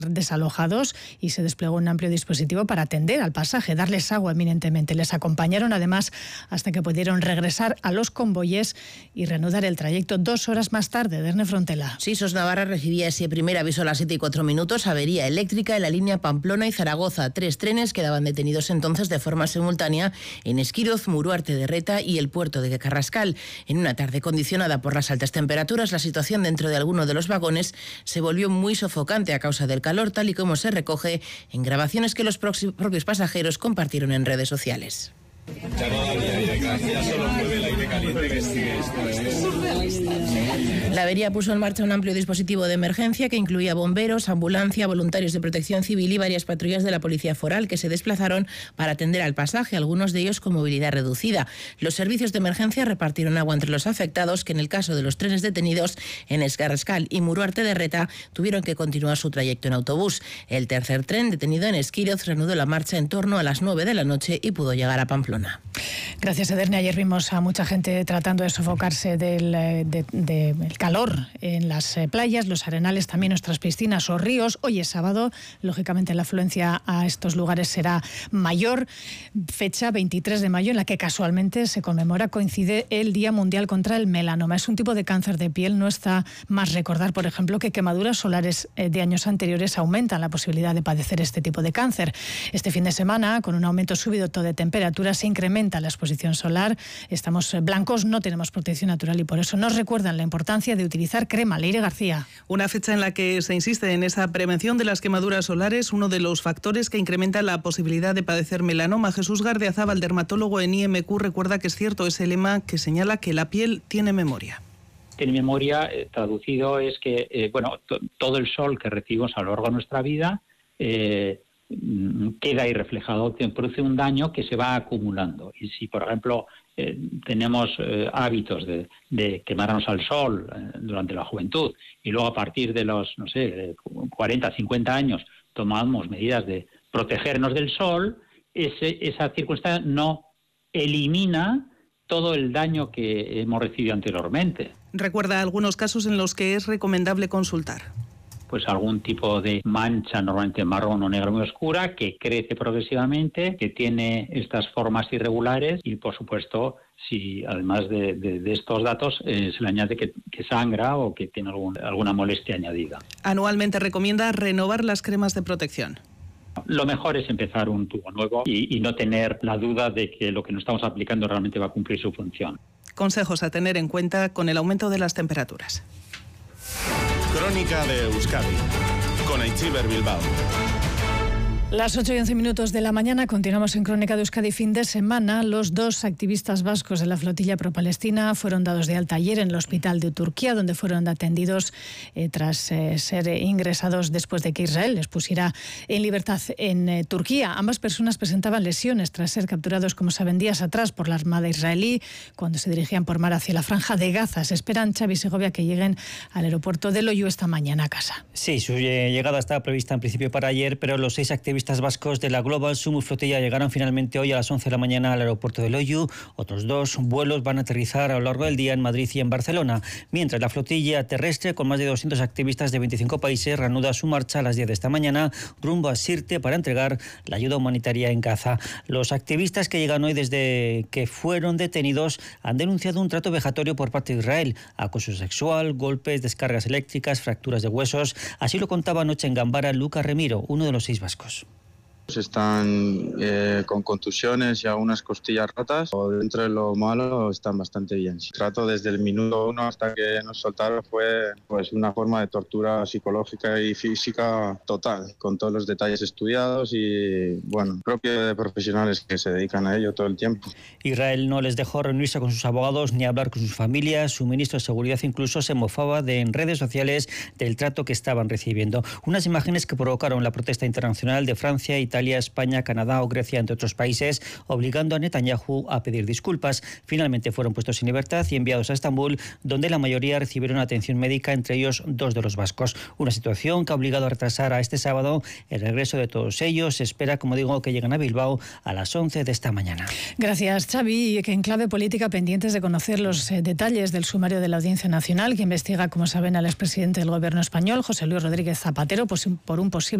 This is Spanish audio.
desalojados y se desplegó un amplio dispositivo para atender al pasaje, darles agua eminentemente. Les acompañaron además hasta que pudieron regresar a los convoyes y reanudar el trayecto 2 horas más tarde. Erne Frontela. Sí, SOS Navarra recibía ese primer aviso a las 7:04, avería eléctrica en la línea Pamplona y Zaragoza. 3 trenes quedaban detenidos entonces de forma simultánea en Esquiroz, Muruarte de Reta y el puerto de Carrascal. En una tarde condicionada por las altas temperaturas, la situación dentro de alguno de los vagones se volvió muy sofocante a causa del calor, tal y como se recoge en grabaciones que los propios pasajeros compartieron en redes sociales. La avería puso en marcha un amplio dispositivo de emergencia que incluía bomberos, ambulancia, voluntarios de protección civil y varias patrullas de la Policía Foral que se desplazaron para atender al pasaje, algunos de ellos con movilidad reducida. Los servicios de emergencia repartieron agua entre los afectados, que en el caso de los trenes detenidos en Carrascal y Muruarte de Reta tuvieron que continuar su trayecto en autobús. El tercer tren detenido en Esquiroz reanudó la marcha en torno a las 9 de la noche y pudo llegar a Pamplona. Gracias, Ederne. Ayer vimos a mucha gente tratando de sofocarse del calor en las playas, los arenales, también nuestras piscinas o ríos. Hoy es sábado, lógicamente la afluencia a estos lugares será mayor. Fecha 23 de mayo en la que casualmente se conmemora, coincide el Día Mundial contra el Melanoma. Es un tipo de cáncer de piel. No está más recordar, por ejemplo, que quemaduras solares de años anteriores aumentan la posibilidad de padecer este tipo de cáncer. Este fin de semana, con un aumento súbito de temperaturas, se incrementa la exposición solar. Estamos blancos, no tenemos protección natural y por eso nos recuerdan la importancia de utilizar crema. Leire García. Una fecha en la que se insiste en esa prevención de las quemaduras solares, uno de los factores que incrementa la posibilidad de padecer melanoma. Jesús Gardiazabal, dermatólogo en IMQ, recuerda que es cierto ese lema que señala que la piel tiene memoria. Tiene memoria, traducido, es que todo el sol que recibimos a lo largo de nuestra vida queda ahí reflejado, produce un daño que se va acumulando. Y si, por ejemplo, tenemos hábitos de quemarnos al sol durante la juventud y luego a partir de los, 40, 50 años tomamos medidas de protegernos del sol, esa circunstancia no elimina todo el daño que hemos recibido anteriormente. Recuerda algunos casos en los que es recomendable consultar. Pues algún tipo de mancha, normalmente marrón o negra muy oscura, que crece progresivamente, que tiene estas formas irregulares y, por supuesto, si además de estos datos se le añade que sangra o que tiene alguna molestia añadida. Anualmente recomienda renovar las cremas de protección. Lo mejor es empezar un tubo nuevo y no tener la duda de que lo que nos estamos aplicando realmente va a cumplir su función. Consejos a tener en cuenta con el aumento de las temperaturas. Crónica de Euskadi, con Aitziber Bilbao. Las 8:11 de la mañana, continuamos en Crónica de Euskadi. Fin de semana, los 2 activistas vascos de la flotilla pro-palestina fueron dados de alta ayer en el hospital de Turquía, donde fueron atendidos tras ser ingresados después de que Israel les pusiera en libertad en Turquía. Ambas personas presentaban lesiones tras ser capturados, como saben, días atrás por la Armada israelí cuando se dirigían por mar hacia la Franja de Gaza. Se esperan, Xavi Segovia, que lleguen al aeropuerto de Loiu esta mañana a casa. Sí, su llegada estaba prevista en principio para ayer, pero los 6 activistas vascos de la Global Summit Flotilla llegaron finalmente hoy a las 11 de la mañana al aeropuerto de Loiu. Otros 2 vuelos van a aterrizar a lo largo del día en Madrid y en Barcelona, mientras la flotilla terrestre con más de 200 activistas de 25 países reanuda su marcha a las 10 de esta mañana rumbo a Sirte para entregar la ayuda humanitaria en Gaza. Los activistas que llegan hoy desde que fueron detenidos han denunciado un trato vejatorio por parte de Israel, acoso sexual, golpes, descargas eléctricas, fracturas de huesos. Así lo contaba anoche en Gambara Luca Remiro, uno de los 6 vascos. Están con contusiones y algunas costillas rotas, o dentro de lo malo están bastante bien. El trato desde el minuto 1 hasta que nos soltaron fue una forma de tortura psicológica y física total, con todos los detalles estudiados y propio de profesionales que se dedican a ello todo el tiempo. Israel no les dejó reunirse con sus abogados ni hablar con sus familias. Su ministro de Seguridad incluso se mofaba en redes sociales del trato que estaban recibiendo. Unas imágenes que provocaron la protesta internacional de Francia, Italia Italia, España, Canadá o Grecia, entre otros países, obligando a Netanyahu a pedir disculpas. Finalmente fueron puestos en libertad y enviados a Estambul, donde la mayoría recibieron atención médica, entre ellos 2 de los vascos. Una situación que ha obligado a retrasar a este sábado el regreso de todos ellos. Se espera, como digo, que lleguen a Bilbao a las 11 de esta mañana. Gracias, Xavi. Y que en clave política, pendientes de conocer los detalles del sumario de la Audiencia Nacional, que investiga, como saben, al expresidente del Gobierno español, José Luis Rodríguez Zapatero, por un posible